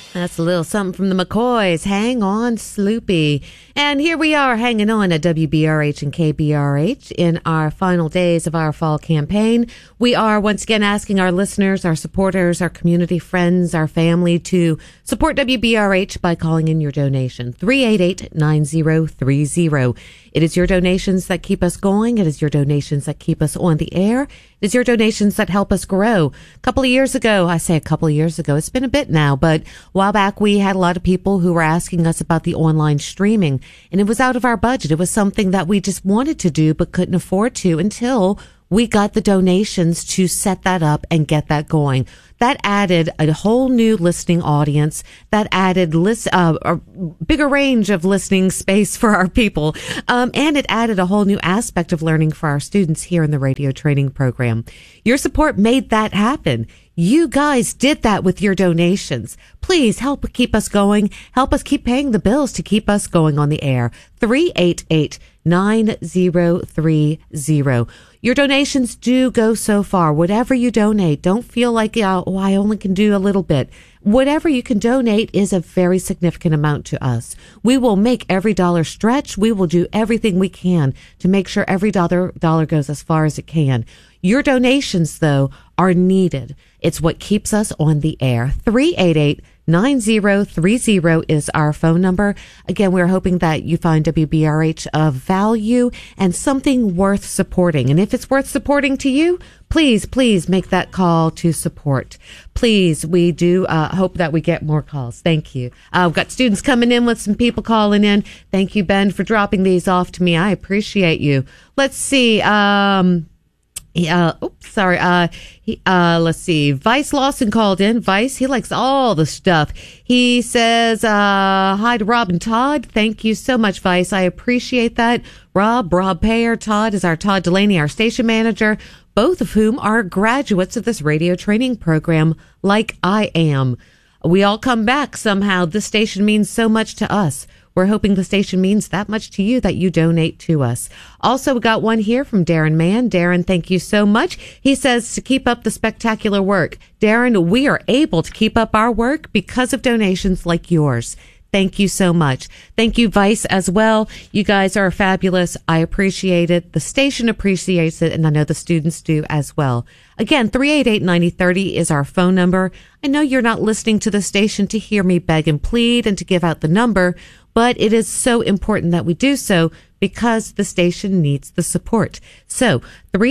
That's a little something from the McCoys. Hang on, Sloopy. And here we are hanging on at WBRH and KBRH in our final days of our fall campaign. We are once again asking our listeners, our supporters, our community friends, our family to support WBRH by calling in your donation. 388-9030. It is your donations that keep us going. It is your donations that keep us on the air. It is your donations that help us grow. A couple of years ago, it's been a bit now, but a while back we had a lot of people who were asking us about the online streaming, and it was out of our budget. It was something that we just wanted to do but couldn't afford to until we got the donations to set that up and get that going. That added a whole new listening audience. That added a bigger range of listening space for our people. And it added a whole new aspect of learning for our students here in the radio training program. Your support made that happen. You guys did that with your donations. Please help keep us going. Help us keep paying the bills to keep us going on the air. 388-9030. Your donations do go so far. Whatever you donate, don't feel like, I only can do a little bit. Whatever you can donate is a very significant amount to us. We will make every dollar stretch. We will do everything we can to make sure every dollar goes as far as it can. Your donations, though, are needed. It's what keeps us on the air. 388-9030 is our phone number. Again, we're hoping that you find WBRH of value and something worth supporting. And if it's worth supporting to you, please make that call to support. Please, we do hope that we get more calls. Thank you. We've got students coming in with some people calling in. Thank you, Ben, for dropping these off to me. I appreciate you. Let's see. Let's see. Vice Lawson called in. Vice, he likes all the stuff. He says, hi to Rob and Todd. Thank you so much, Vice. I appreciate that. Rob Payer. Todd is Todd Delaney, our station manager, both of whom are graduates of this radio training program, like I am. We all come back somehow. This station means so much to us. We're hoping the station means that much to you that you donate to us. Also, we got one here from Darren Mann. Darren, thank you so much. He says to keep up the spectacular work. Darren, we are able to keep up our work because of donations like yours. Thank you so much. Thank you, Vice, as well. You guys are fabulous. I appreciate it. The station appreciates it, and I know the students do as well. Again, 388-9030 is our phone number. I know you're not listening to the station to hear me beg and plead and to give out the number, but it is so important that we do so because the station needs the support. So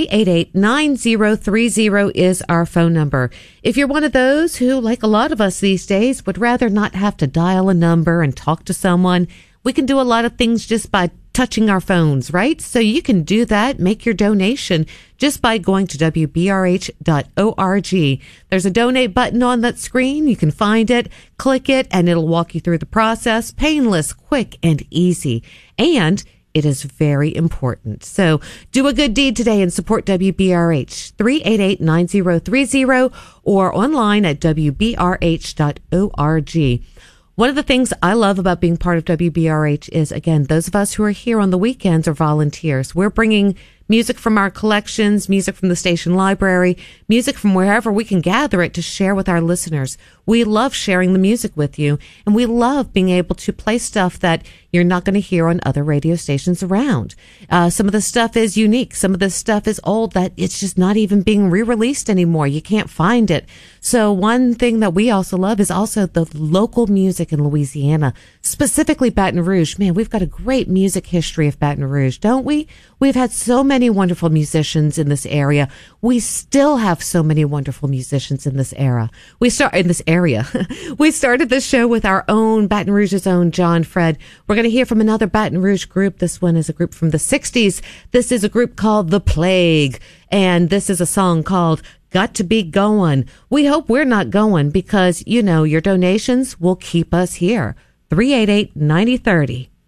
388-9030 is our phone number. If you're one of those who, like a lot of us these days, would rather not have to dial a number and talk to someone, we can do a lot of things just by touching our phones, right? So you can do that, make your donation just by going to WBRH.org. There's a donate button on that screen. You can find it, click it, and it'll walk you through the process. Painless, quick, and easy. And it is very important. So do a good deed today and support WBRH. 388-9030 or online at WBRH.org. One of the things I love about being part of WBRH is, again, those of us who are here on the weekends are volunteers. We're bringing music from our collections, music from the station library, music from wherever we can gather it to share with our listeners. We love sharing the music with you, and we love being able to play stuff that you're not going to hear on other radio stations around. Some of the stuff is unique. Some of the stuff is old that it's just not even being re-released anymore. You can't find it. So one thing that we also love is also the local music in Louisiana, specifically Baton Rouge. Man, we've got a great music history of Baton Rouge, don't we? We've had so many wonderful musicians in this area. We still have so many wonderful musicians in this area. We started this show with our own Baton Rouge's own John Fred. We're going to hear from another Baton Rouge group. This one is a group from the 60s. This is a group called The Plague, and this is a song called Got to Be Going. We hope we're not going because, you know, your donations will keep us here. 388-9030.